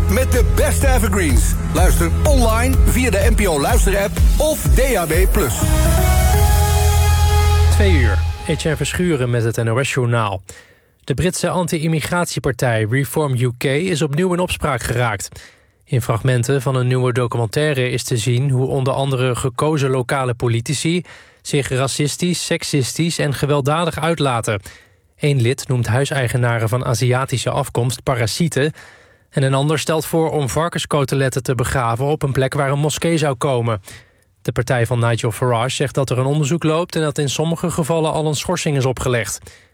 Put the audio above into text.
met de beste evergreens. Luister online via de NPO Luister-app of DAB+. 2 uur. Etienne Verschuren met het NOS-journaal. De Britse anti-immigratiepartij Reform UK is opnieuw in opspraak geraakt. In fragmenten van een nieuwe documentaire is te zien hoe onder andere gekozen lokale politici zich racistisch, seksistisch en gewelddadig uitlaten. Eén lid noemt huiseigenaren van Aziatische afkomst parasieten en een ander stelt voor om varkenskoteletten te begraven op een plek waar een moskee zou komen. De partij van Nigel Farage zegt dat er een onderzoek loopt en dat in sommige gevallen al een schorsing is opgelegd.